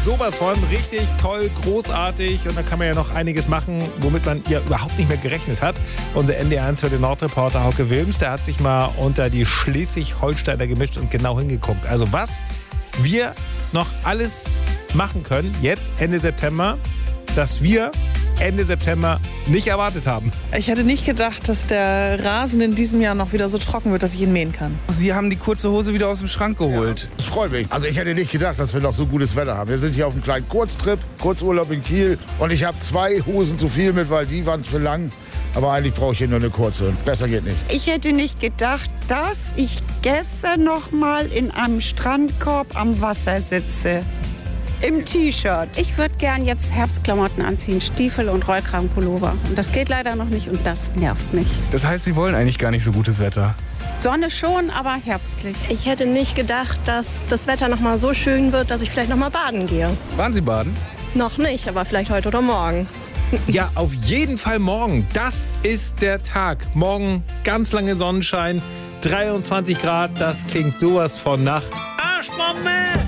sowas von richtig toll, großartig. Und da kann man ja noch einiges machen, womit man ja überhaupt nicht mehr gerechnet hat. Unser NDR1 für den Nordreporter Hauke Wilms, der hat sich mal unter die Schleswig-Holsteiner gemischt und genau hingeguckt. Also was wir noch alles machen können, jetzt Ende September, dass wir Ende September nicht erwartet haben. Ich hätte nicht gedacht, dass der Rasen in diesem Jahr noch wieder so trocken wird, dass ich ihn mähen kann. Sie haben die kurze Hose wieder aus dem Schrank geholt. Ja, das freut mich. Also ich hätte nicht gedacht, dass wir noch so gutes Wetter haben. Wir sind hier auf einem kleinen Kurztrip, Kurzurlaub in Kiel. Und ich habe 2 Hosen zu viel mit, weil die waren zu lang. Aber eigentlich brauche ich hier nur eine kurze. Besser geht nicht. Ich hätte nicht gedacht, dass ich gestern noch mal in einem Strandkorb am Wasser sitze. Im T-Shirt. Ich würde gern jetzt Herbstklamotten anziehen, Stiefel und Rollkragenpullover. Und das geht leider noch nicht und das nervt mich. Das heißt, Sie wollen eigentlich gar nicht so gutes Wetter? Sonne schon, aber herbstlich. Ich hätte nicht gedacht, dass das Wetter noch mal so schön wird, dass ich vielleicht noch mal baden gehe. Waren Sie baden? Noch nicht, aber vielleicht heute oder morgen. Ja, auf jeden Fall morgen. Das ist der Tag. Morgen ganz lange Sonnenschein, 23 Grad. Das klingt sowas von nach Arschbombe.